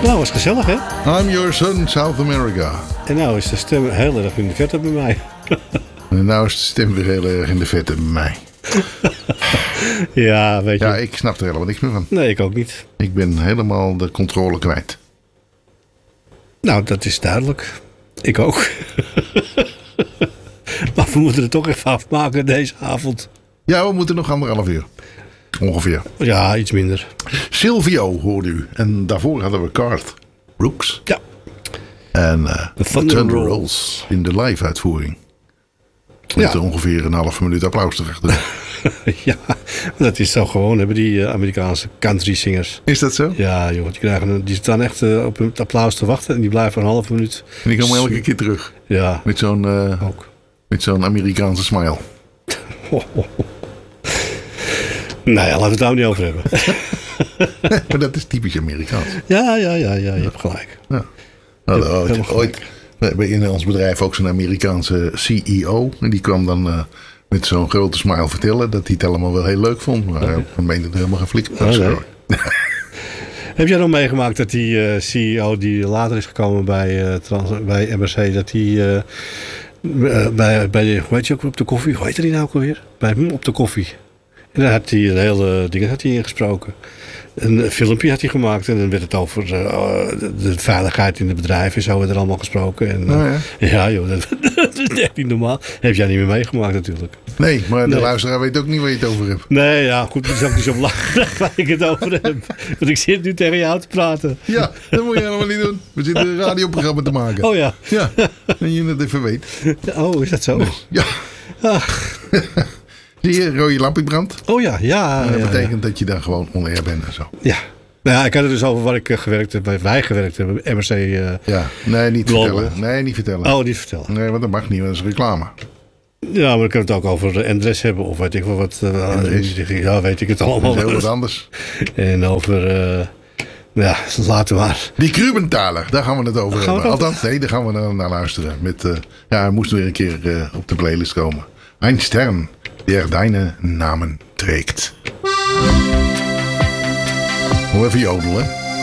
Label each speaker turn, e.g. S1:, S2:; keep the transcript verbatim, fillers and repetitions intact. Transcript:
S1: Nou, was gezellig, hè?
S2: I'm your son, South America.
S1: En nou is de stem heel erg in de verte bij mij.
S2: En nou is de stem weer heel erg in de vette bij mij.
S1: Ja, weet je.
S2: Ja, ik snap er helemaal niks meer van.
S1: Nee, ik ook niet.
S2: Ik ben helemaal de controle kwijt.
S1: Nou, dat is duidelijk. Ik ook. Maar we moeten het toch even afmaken deze avond.
S2: Ja, we moeten nog anderhalf uur. Ongeveer.
S1: Ja, iets minder.
S2: Silvio hoorde u. En daarvoor hadden we Garth Brooks.
S1: Ja.
S2: En uh,
S1: The Thunder,
S2: Thunder
S1: Rolls.
S2: Rolls in de live uitvoering. Met
S1: Ja.
S2: ongeveer een half minuut applaus erachter.
S1: Ja, dat is zo gewoon. Hebben die uh, Amerikaanse country singers.
S2: Is dat zo?
S1: Ja, joh. Die, krijgen een, die staan echt uh, op het applaus te wachten. En die blijven een halve minuut.
S2: En die komen elke keer terug.
S1: Ja,
S2: Met zo'n uh,
S1: ook.
S2: met zo'n Amerikaanse smile.
S1: Oh, oh, oh. Nou ja, laten we het daar niet over hebben.
S2: Maar dat is typisch Amerikaans.
S1: Ja, ja, ja, ja, je hebt gelijk.
S2: Ja. Nou,
S1: Ja,
S2: ooit,
S1: helemaal
S2: ooit, we hebben in ons bedrijf ook zo'n Amerikaanse C E O. En die kwam dan uh, met zo'n grote smile vertellen dat hij het allemaal wel heel leuk vond. Maar hij okay. meende er helemaal geen flikker van.
S1: Oh, nee. Heb jij nog meegemaakt dat die uh, C E O die later is gekomen bij, uh, trans, bij M R C, dat die uh, uh, bij, bij de, hoe heet je ook op de koffie, hoe heet die nou ook alweer? Bij hm, op de koffie. En daar had hij een hele ding had hij ingesproken. Een filmpje had hij gemaakt en dan werd het over uh, de, de veiligheid in het bedrijf en zo werd er allemaal gesproken. En, uh, oh ja. ja joh, dat, dat is echt niet normaal. Dat heb jij niet meer meegemaakt natuurlijk.
S2: Nee, maar de
S1: nee.
S2: luisteraar weet ook niet waar je het over hebt.
S1: Nee, ja, goed, het is ook niet zo belangrijk waar ik het over heb. Want ik zit nu tegen jou te praten.
S2: Ja, dat moet je helemaal niet doen. We zitten een radioprogramma te maken.
S1: Oh ja.
S2: Ja, en je het even weet.
S1: Oh, is dat zo?
S2: Dus, ja.
S1: Ach.
S2: Zie je, rode lampje brandt.
S1: Oh ja, ja.
S2: En dat
S1: ja,
S2: betekent
S1: ja.
S2: dat je dan gewoon on-air bent en zo.
S1: Ja. Nou ja, ik had het dus over waar ik gewerkt heb, waar wij gewerkt hebben, M R C. Uh,
S2: ja, nee, niet
S1: Global.
S2: vertellen. Nee, niet vertellen.
S1: Oh, niet vertellen.
S2: Nee, want dat mag niet, want dat is reclame.
S1: Ja, maar ik kan het ook over Endres hebben, of weet ik wel wat. Uh, ja, weet ik het allemaal.
S2: Dat is heel wat anders.
S1: En over, uh, ja, laten we maar.
S2: Die Krubenthaler, daar gaan we het over hebben.
S1: Het
S2: Althans, nee, daar gaan we naar, naar luisteren. Met, uh, ja, hij moest weer een keer uh, op de playlist komen. Ein Stern, der deine Namen trägt. Hoe even jodelen.